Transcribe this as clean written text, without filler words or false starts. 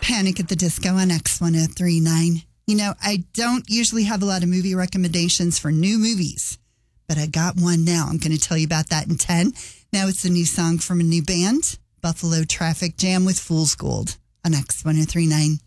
Panic at the Disco on X1039. You know, I don't usually have a lot of movie recommendations for new movies, but I got one now. I'm going to tell you about that in 10. Now it's a new song from a new band, Buffalo Traffic Jam with Fool's Gold on X1039.